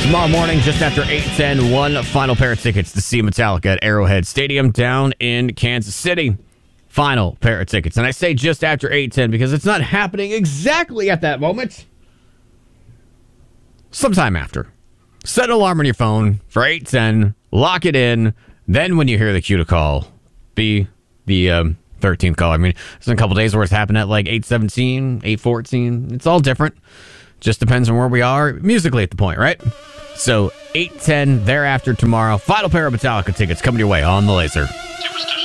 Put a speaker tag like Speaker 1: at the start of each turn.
Speaker 1: Tomorrow morning, just after 8:10, one final pair of tickets to see Metallica at Arrowhead Stadium down in Kansas City. Final pair of tickets. And I say just after 8:10 because it's not happening exactly at that moment. Sometime after. Set an alarm on your phone for 8:10. Lock it in. Then when you hear the cue to call, be the 13th call. I mean, there's a couple days where it's happened at like 8:17, 8:14. It's all different. Just depends on where we are musically at the point, right? So 8:10 thereafter tomorrow. Final pair of Metallica tickets coming your way on the Laser.
Speaker 2: Superstition.